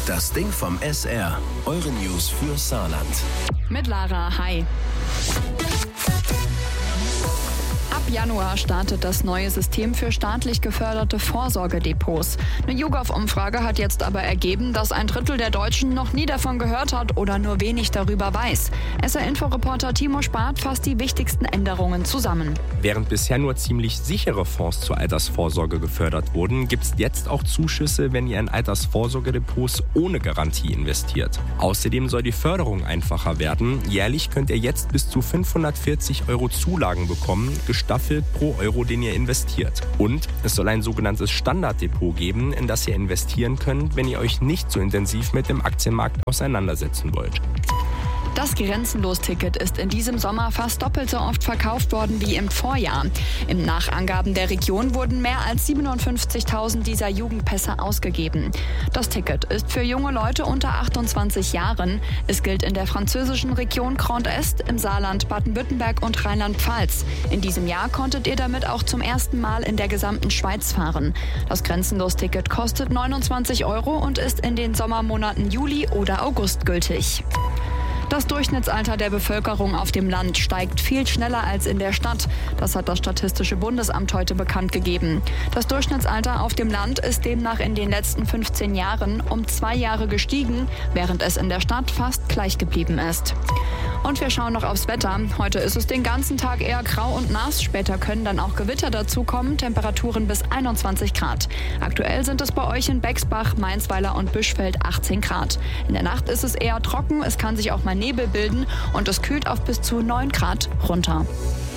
Das Ding vom SR. Eure News für Saarland. Mit Lara, hi. Ab Januar startet das neue System für staatlich geförderte Vorsorgedepots. Eine YouGov-Umfrage hat jetzt aber ergeben, dass 1/3 der Deutschen noch nie davon gehört hat oder nur wenig darüber weiß. SR-Info-Reporter Timo Spath fasst die wichtigsten Änderungen zusammen. Während bisher nur ziemlich sichere Fonds zur Altersvorsorge gefördert wurden, gibt es jetzt auch Zuschüsse, wenn ihr in Altersvorsorgedepots ohne Garantie investiert. Außerdem soll die Förderung einfacher werden. Jährlich könnt ihr jetzt bis zu 540 € Zulagen bekommen, gestaffelt pro Euro, den ihr investiert. Und es soll ein sogenanntes Standarddepot geben, in das ihr investieren könnt, wenn ihr euch nicht so intensiv mit dem Aktienmarkt auseinandersetzen wollt. Das Grenzenlos-Ticket ist in diesem Sommer fast doppelt so oft verkauft worden wie im Vorjahr. Nach Angaben der Region wurden mehr als 57.000 dieser Jugendpässe ausgegeben. Das Ticket ist für junge Leute unter 28 Jahren. Es gilt in der französischen Region Grand Est, im Saarland, Baden-Württemberg und Rheinland-Pfalz. In diesem Jahr konntet ihr damit auch zum ersten Mal in der gesamten Schweiz fahren. Das Grenzenlos-Ticket kostet 29 € und ist in den Sommermonaten Juli oder August gültig. Das Durchschnittsalter der Bevölkerung auf dem Land steigt viel schneller als in der Stadt. Das hat das Statistische Bundesamt heute bekannt gegeben. Das Durchschnittsalter auf dem Land ist demnach in den letzten 15 Jahren um 2 Jahre gestiegen, während es in der Stadt fast gleich geblieben ist. Und wir schauen noch aufs Wetter. Heute ist es den ganzen Tag eher grau und nass. Später können dann auch Gewitter dazukommen. Temperaturen bis 21 Grad. Aktuell sind es bei euch in Bexbach, Mainzweiler und Büschfeld 18 Grad. In der Nacht ist es eher trocken. Es kann sich auch mal Nebel bilden und es kühlt auf bis zu 9 Grad runter.